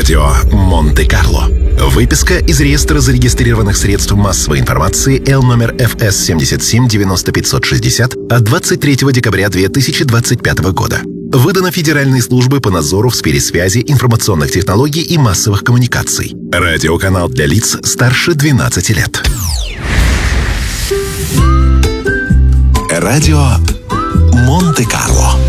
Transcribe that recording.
Радио Монте-Карло. Выписка из реестра зарегистрированных средств массовой информации Л номер ФС 77 90 560 от 23 декабря 2025 года. Выдано Федеральной службой по надзору в сфере связи, информационных технологий и массовых коммуникаций. Радиоканал для лиц старше 12 лет. Радио Монте-Карло.